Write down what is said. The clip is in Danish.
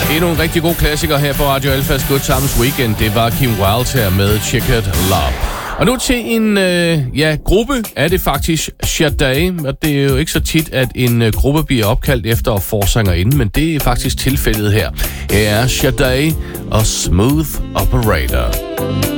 Endnu en rigtig god klassiker her på Radio Alphas Good Times Weekend. Det var Kim Wilde her med Checkered Love. Og nu til en gruppe er det faktisk Sade, og det er jo ikke så tit, at en gruppe bliver opkaldt efter forsangerinden, men det er faktisk tilfældet her. Her er Sade og Smooth Operator.